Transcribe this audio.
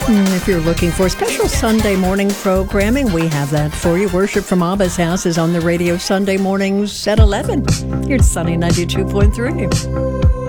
If you're looking for special Sunday morning programming, we have that for you. Worship from Abba's House is on the radio Sunday mornings at 11. Here's Sunny 92.3.